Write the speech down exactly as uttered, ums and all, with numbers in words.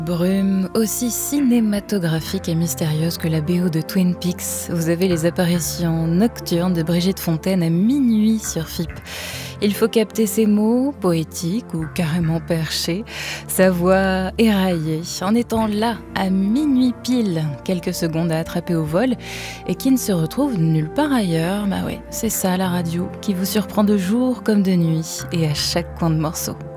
Brume, aussi cinématographique et mystérieuse que la B O de Twin Peaks. Vous avez les apparitions nocturnes de Brigitte Fontaine à minuit sur F I P. Il faut capter ses mots, poétiques ou carrément perchés, sa voix éraillée, en étant là, à minuit pile, quelques secondes à attraper au vol, et qui ne se retrouve nulle part ailleurs. Bah ouais, c'est ça la radio, qui vous surprend de jour comme de nuit, et à chaque coin de morceau.